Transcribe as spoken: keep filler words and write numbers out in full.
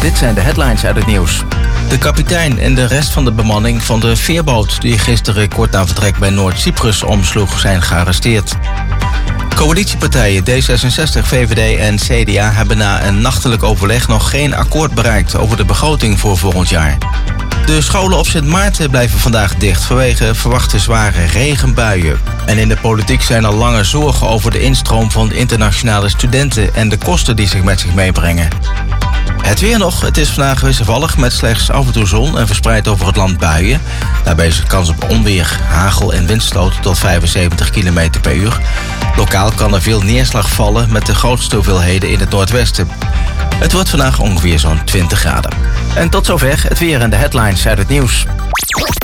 Dit zijn de headlines uit het nieuws. De kapitein en de rest van de bemanning van de veerboot die gisteren kort na vertrek bij Noord-Cyprus omsloeg zijn gearresteerd. Coalitiepartijen D zesenzestig, V V D en C D A hebben na een nachtelijk overleg nog geen akkoord bereikt over de begroting voor volgend jaar. De scholen op Sint Maarten blijven vandaag dicht vanwege verwachte zware regenbuien. En in de politiek zijn al lange zorgen over de instroom van internationale studenten en de kosten die zich met zich meebrengen. Het weer nog. Het is vandaag wisselvallig met slechts af en toe zon en verspreid over het land buien. Daarbij is er kans op onweer, hagel en windstoten tot vijfenzeventig kilometer per uur. Lokaal kan er veel neerslag vallen met de grootste hoeveelheden in het noordwesten. Het wordt vandaag ongeveer zo'n twintig graden. En tot zover het weer en de headlines uit het nieuws.